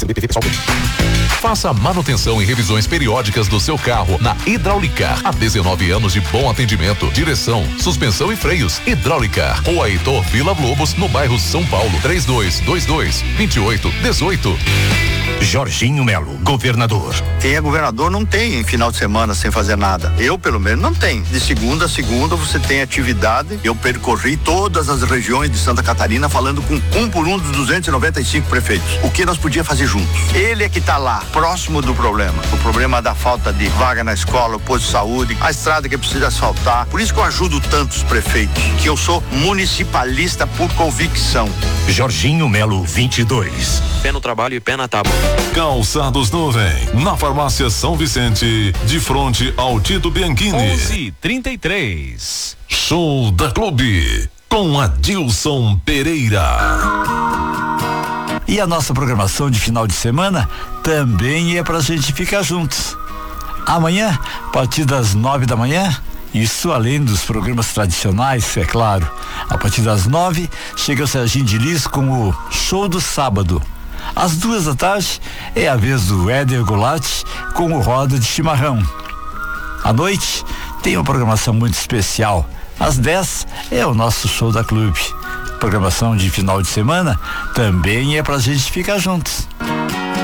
CBPV pessoal. Faça manutenção e revisões periódicas do seu carro na Hidraulicar. Há 19 anos de bom atendimento, direção, suspensão e freios. Hidraulicar. Rua Heitor Vila Lobos, no bairro São Paulo. 3222-2818. Jorginho Melo, governador. Quem é governador não tem final de semana sem fazer nada. Eu, pelo menos, não tenho. De segunda a segunda você tem atividade. Eu percorri todas as regiões de Santa Catarina falando com um por um dos 295 prefeitos. O que nós podíamos fazer juntos? Ele é que está lá, próximo do problema. O problema da falta de vaga na escola, o posto de saúde, a estrada que precisa asfaltar. Por isso que eu ajudo tantos prefeitos, que eu sou municipalista por convicção. Jorginho Melo, 22. Pé no trabalho e pé na tábua. Calçados Nuvem, na farmácia São Vicente, de frente ao Tito Bianchini. 11:33. Show da Clube, com Adilson Pereira. E a nossa programação de final de semana também é pra gente ficar juntos. Amanhã, a partir das 9 da manhã, isso além dos programas tradicionais, é claro. A partir das 9, chega o Serginho de Lis com o Show do Sábado. Às 2 da tarde, é a vez do Éder Goulart com o Roda de Chimarrão. À noite, tem uma programação muito especial. Às 10, é o nosso Show da Clube. Programação de final de semana também é pra gente ficar juntos.